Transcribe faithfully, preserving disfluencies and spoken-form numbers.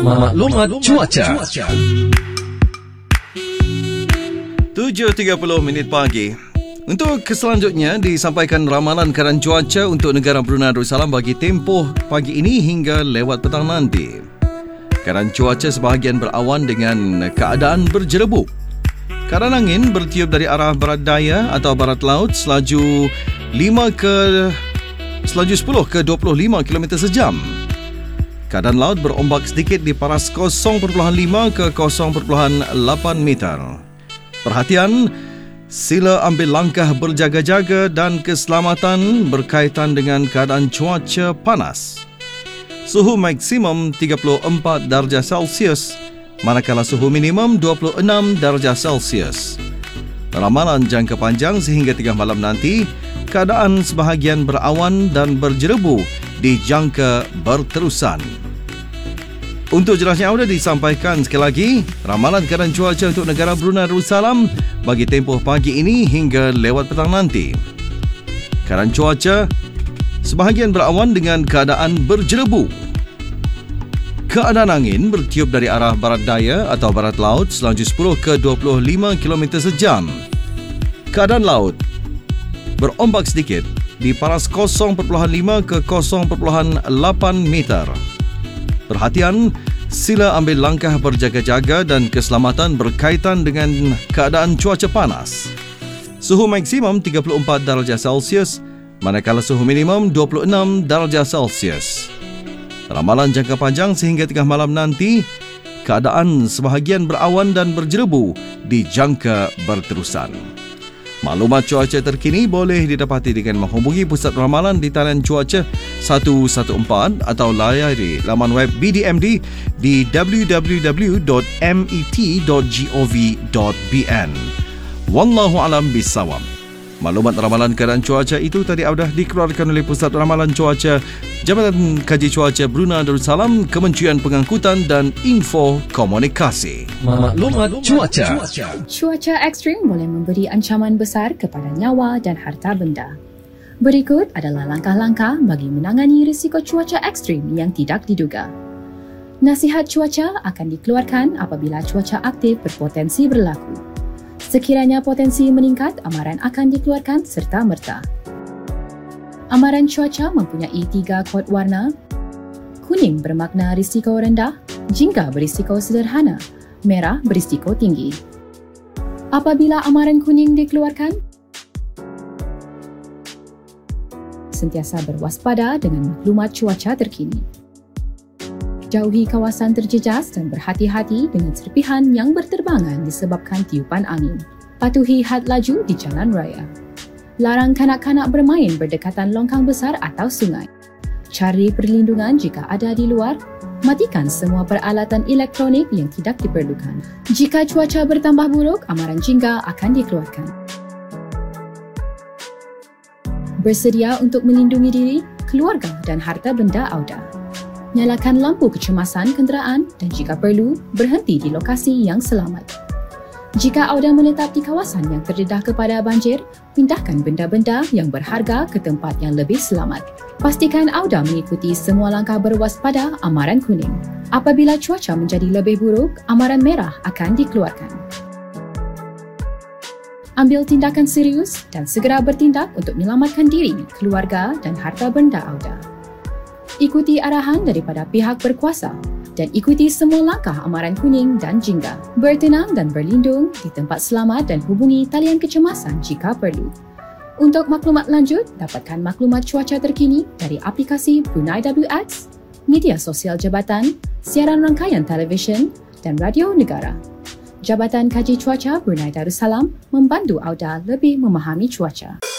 Maklumat cuaca. tujuh tiga puluh minit pagi. Untuk selanjutnya disampaikan ramalan keadaan cuaca untuk negara Brunei Darussalam bagi tempoh pagi ini hingga lewat petang nanti. Keadaan cuaca sebahagian berawan dengan keadaan berjerebuk. Keadaan angin bertiup dari arah barat daya atau barat laut selaju lima ke selaju sepuluh ke dua puluh lima kilometer sejam. Keadaan laut berombak sedikit di paras kosong perpuluhan lima ke kosong perpuluhan lapan meter. Perhatian, sila ambil langkah berjaga-jaga dan keselamatan berkaitan dengan keadaan cuaca panas. Suhu maksimum tiga puluh empat darjah Celsius, manakala suhu minimum dua puluh enam darjah Celsius. Ramalan jangka panjang sehingga tiga malam nanti, keadaan sebahagian berawan dan berjerebu dijangka berterusan. Untuk jelasnya sudah disampaikan sekali lagi, ramalan keadaan cuaca untuk negara Brunei Darussalam bagi tempoh pagi ini hingga lewat petang nanti. Keadaan cuaca sebahagian berawan dengan keadaan berjerebu. Keadaan angin bertiup dari arah barat daya atau barat laut selaju sepuluh ke dua puluh lima kilometer sejam. Keadaan laut berombak sedikit di paras kosong perpuluhan lima ke kosong perpuluhan lapan meter. Perhatian, sila ambil langkah berjaga-jaga dan keselamatan berkaitan dengan keadaan cuaca panas. Suhu maksimum tiga puluh empat darjah Celsius, manakala suhu minimum dua puluh enam darjah Celsius. Ramalan jangka panjang sehingga tengah malam nanti, keadaan sebahagian berawan dan berjerebu dijangka berterusan. Maklumat cuaca terkini boleh didapati dengan menghubungi Pusat Ramalan di talian cuaca satu satu empat atau layari laman web B D M D di w w w dot met dot gov dot b n. Wallahu alam bisawab. Maklumat ramalan keadaan cuaca itu tadi sudah dikeluarkan oleh Pusat Ramalan Cuaca, Jabatan Kaji Cuaca Brunei Darussalam, Kementerian Pengangkutan dan Info Komunikasi. Maklumat cuaca. Cuaca ekstrim boleh memberi ancaman besar kepada nyawa dan harta benda. Berikut adalah langkah-langkah bagi menangani risiko cuaca ekstrim yang tidak diduga. Nasihat cuaca akan dikeluarkan apabila cuaca aktif berpotensi berlaku. Sekiranya potensi meningkat, amaran akan dikeluarkan serta-merta. Amaran cuaca mempunyai tiga kod warna. Kuning bermakna risiko rendah, jingga berisiko sederhana, merah berisiko tinggi. Apabila amaran kuning dikeluarkan, sentiasa berwaspada dengan maklumat cuaca terkini. Jauhi kawasan terjejas dan berhati-hati dengan serpihan yang berterbangan disebabkan tiupan angin. Patuhi had laju di jalan raya. Larang kanak-kanak bermain berdekatan longkang besar atau sungai. Cari perlindungan jika ada di luar. Matikan semua peralatan elektronik yang tidak diperlukan. Jika cuaca bertambah buruk, amaran jingga akan dikeluarkan. Bersedia untuk melindungi diri, keluarga dan harta benda anda. Nyalakan lampu kecemasan kenderaan dan jika perlu, berhenti di lokasi yang selamat. Jika anda menetap di kawasan yang terdedah kepada banjir, pindahkan benda-benda yang berharga ke tempat yang lebih selamat. Pastikan anda mengikuti semua langkah berwaspada amaran kuning. Apabila cuaca menjadi lebih buruk, amaran merah akan dikeluarkan. Ambil tindakan serius dan segera bertindak untuk menyelamatkan diri, keluarga dan harta benda anda. Ikuti arahan daripada pihak berkuasa dan ikuti semua langkah amaran kuning dan jingga. Bertenang dan berlindung di tempat selamat dan hubungi talian kecemasan jika perlu. Untuk maklumat lanjut, dapatkan maklumat cuaca terkini dari aplikasi Brunei W X, media sosial jabatan, siaran rangkaian televisyen dan radio negara. Jabatan Kaji Cuaca Brunei Darussalam membantu anda lebih memahami cuaca.